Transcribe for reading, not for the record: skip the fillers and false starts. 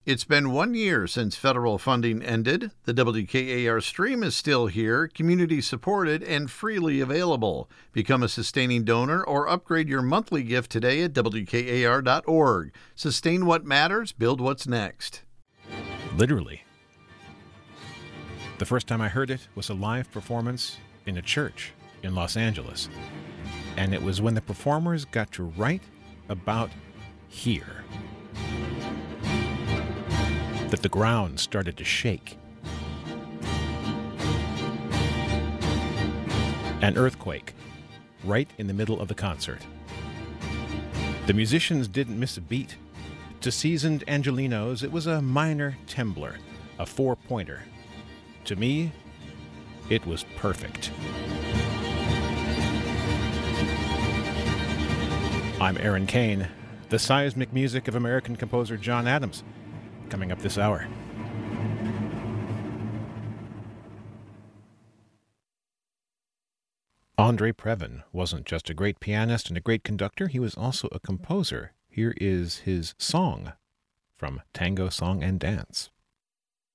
It's been 1 year since federal funding ended. The WKAR stream is still here, community-supported, and freely available. Become a sustaining donor or upgrade your monthly gift today at WKAR.org. Sustain what matters, build what's next. Literally. The first time I heard it was a live performance in a church in Los Angeles. And it was when the performers got to right about here that the ground started to shake. An earthquake right in the middle of the concert. The musicians didn't miss a beat. To seasoned Angelinos, it was a minor tembler, a four-pointer. To me, it was perfect. I'm Aaron Kane, the seismic music of American composer John Adams, coming up this hour. Andre Previn wasn't just a great pianist and a great conductor, he was also a composer. Here is his song from Tango Song and Dance.